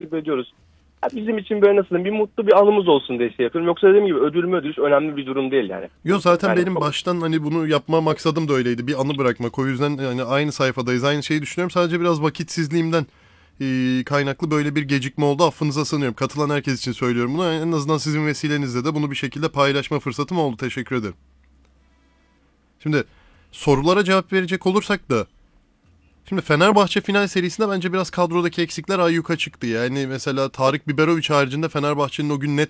takip ediyoruz. Ya bizim için böyle nasıl diyeyim, bir mutlu bir anımız olsun diye şey yapıyorum. Yoksa dediğim gibi ödül önemli bir durum değil yani. Yo, zaten Yani benim baştan hani bunu yapma maksadım da öyleydi. Bir anı bırakmak. O yüzden yani aynı sayfadayız. Aynı şeyi düşünüyorum. Sadece biraz vakitsizliğimden kaynaklı böyle bir gecikme oldu. Affınıza sığınıyorum. Katılan herkes için söylüyorum bunu. En azından sizin vesilenizle de bunu bir şekilde paylaşma fırsatım oldu. Teşekkür ederim. Şimdi sorulara cevap verecek olursak da, şimdi Fenerbahçe final serisinde bence biraz kadrodaki eksikler ayyuka çıktı. Yani mesela Tarık Biberovic haricinde Fenerbahçe'nin o gün net